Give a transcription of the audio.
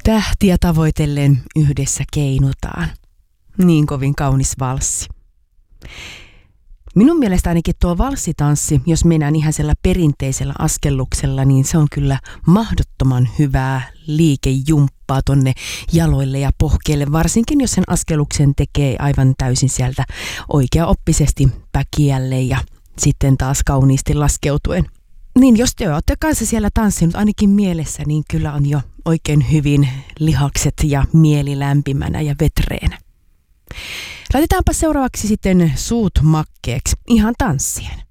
Tähtiä tavoitellen yhdessä keinutaan. Niin kovin kaunis valssi. Minun mielestä ainakin tuo valssitanssi, jos mennään ihan sillä perinteisellä askelluksella, niin se on kyllä mahdottoman hyvää liikejumppaa tonne jaloille ja pohkeille, varsinkin jos sen askelluksen tekee aivan täysin sieltä oikeaoppisesti päkiälle ja sitten taas kauniisti laskeutuen. Niin jos te olette kanssa siellä tanssinut ainakin mielessä, niin kyllä on jo oikein hyvin lihakset ja mieli lämpimänä ja vetreänä. Laitetaanpa seuraavaksi sitten suut makkeeksi ihan tanssien.